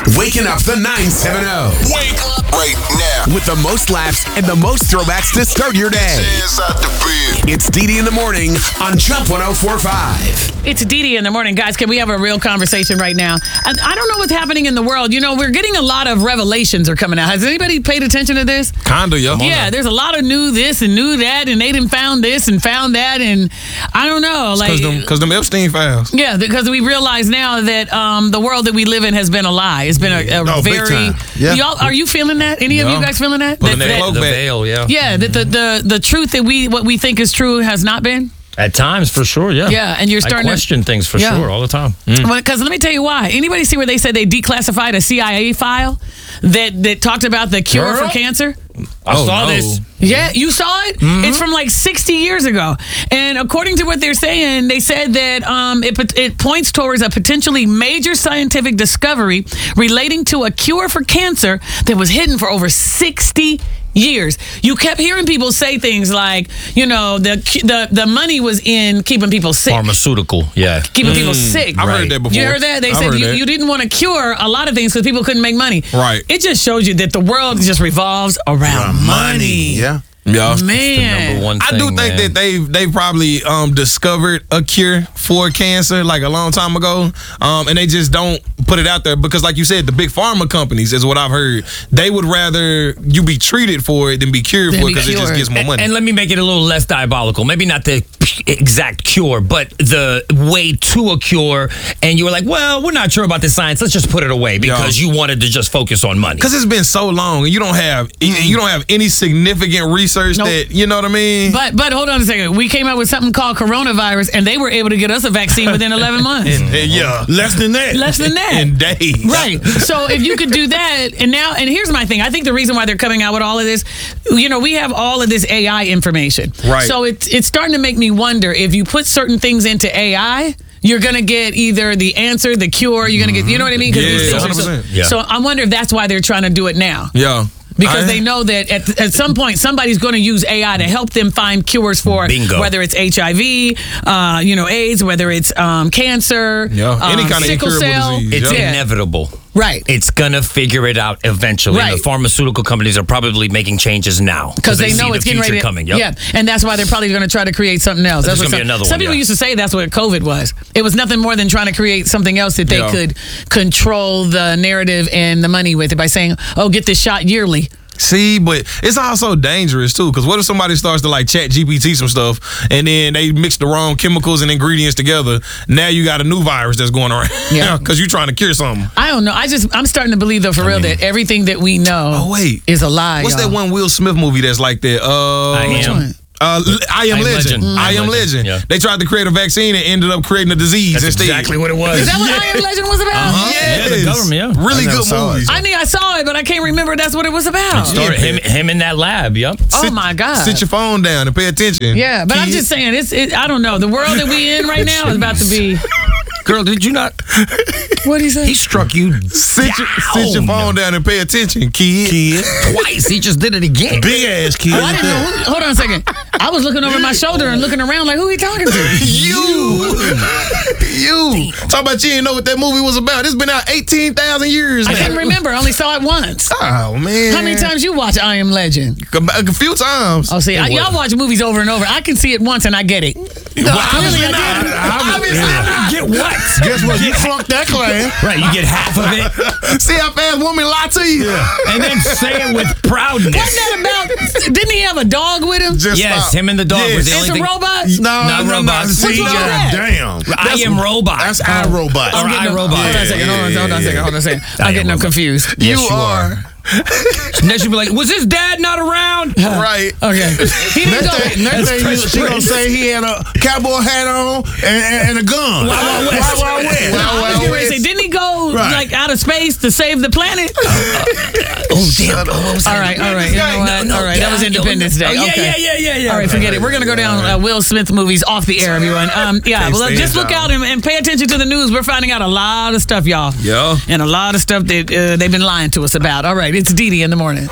Waking up the 970. Wake up right now. With the most laughs and the most throwbacks to start your day. Hands out the bed. It's DD in the morning on Jump 104.5. It's DD in the morning. Guys, can we have a real conversation right now? I don't know what's happening in the world. You know, we're getting a lot of revelations are coming out. Has anybody paid attention to this? Kinda, yeah. Yeah, there's a lot of new this and new that, and they done found this and found that, and I don't know. Because them Epstein files. Yeah, because we realize now that the world that we live in has been a lie. It's been a big very. time. Yeah. Y'all, are you feeling that? Any of you guys feeling that? Pulling that That- cloak The back. veil, yeah. yeah, that the truth that what we think is true has not been. At times, for sure, yeah. Yeah, and you're starting I question things for Yeah. sure all the time. Because let me tell you why. Anybody see where they said they declassified a CIA file that talked about the cure for cancer? I saw this. Yeah, you saw it? It's from like 60 years ago. And according to what they're saying, they said that it points towards a potentially major scientific discovery relating to a cure for cancer that was hidden for over 60 years. You kept hearing people say things like, you know, the money was in keeping people sick. Pharmaceutical, yeah. Keeping people sick. I've heard that before. You heard that? They I've said heard that. you didn't want to cure a lot of things because people couldn't make money. Right. It just shows you that the world just revolves around money. Yeah. Yeah. Man. Number one I thing, do think man. that they probably discovered a cure for cancer like a long time ago, and they just don't put it out there because, like you said, the big pharma companies is what I've heard. They would rather you be treated for it than be cured Than for it be because it just cured. gets more money. And let me make it a little less diabolical. Maybe not the exact cure, but the way to a cure. And you were like, well, we're not sure about the science. Let's just put it away because you wanted to just focus on money. Because it's been so long, and you don't have any significant research Nope. that you know what I mean. But hold on a second. We came out with something called coronavirus, and they were able to get us a vaccine within 11 months. Yeah, Less than that. Less than that. in days. Right. So if you could do that, and here's my thing. I think the reason why they're coming out with all of this, you know, we have all of this AI information. Right. So it's starting to make me wonder if you put certain things into AI, you're going to get either the answer, the cure, you're going to get, you know what I mean? 'Cause Yeah, these things are 100%. Yeah. So I wonder if that's why they're trying to do it now. Yeah. Because they know that at some point somebody's going to use AI to help them find cures for Bingo. whether it's HIV, AIDS, whether it's cancer, Any kind of sickle incurable cell. disease. It's Yeah. inevitable. Right. It's going to figure it out eventually. Right. And the pharmaceutical companies are probably making changes now. Because they know see it's the getting future ready to, coming. Yep. Yeah, and that's why they're probably going to try to create something else. There's That's gonna be another some one, people yeah. used to say that's what COVID was. It was nothing more than trying to create something else that they Yeah. could control the narrative and the money with it by saying, "Oh, get this shot yearly." See, but it's also dangerous too, because what if somebody starts to like chat GPT some stuff and then they mix the wrong chemicals and ingredients together? Now you got a new virus that's going around. Yeah. Because you're trying to cure something. I don't know. I'm starting to believe though, for real, that everything that we know Oh, wait. is a lie. What's y'all. that one Will Smith movie that's like that? I Am. I Am Legend. I Am Legend. Yeah. They tried to create a vaccine and ended up creating a disease That's instead. exactly what it was. Is that what I Am Legend was about? Yes. Yeah, the government, yeah. Really I never good saw it. movies. I mean, I saw it, but I can't remember that's what it was about. Started him in that lab, yep. Oh my God. Sit your phone down and pay attention. Yeah, but I'm Kid. just saying, I don't know. The world that we in right now is about to be. Girl, did you not? What did he say? He struck you Sit your down. phone down and pay attention, kid. Twice. He just did it again. Big ass kid. Oh, I didn't know. Hold on a second. I was looking over my shoulder and looking around like, who he talking to? You. Talk about you didn't know what that movie was about. It's been out 18,000 years I now. can't remember. I only saw it once. Oh, man. How many times you watch I Am Legend? A few times. Oh, see, y'all watch movies over and over. I can see it once and I get it. Obviously I not. didn't. Obviously not. Get what? Guess what? You flunked that class. Right, you get half of it, See how fast women lie to you? and then say it with proudness. Wasn't that about? Didn't he have a dog with him? Just Yes, stop. him and the dog was the It's only a thing. robot. Not robots. See, Which one was that? damn. I Am Robot. That's iRobot. Or iRobot. Hold on a second. Hold on a second. I'm getting them confused. Yes, You are. Next you'll be like, was his dad not around? Right. Okay. He didn't go. Next thing she gonna say he had a cowboy hat on and a gun. Wild West. Wild West. I was getting ready to say, didn't he go like out of space to save the planet? Oh, damn. All right. You know what? All right. That was Independence Day. Oh, yeah, Okay. yeah. All right, forget it. We're going to go down Will Smith movies off the air, everyone. Yeah, well, just look out and pay attention to the news. We're finding out a lot of stuff, y'all. Yeah. And a lot of stuff that they've been lying to us about. All right, it's DD in the morning.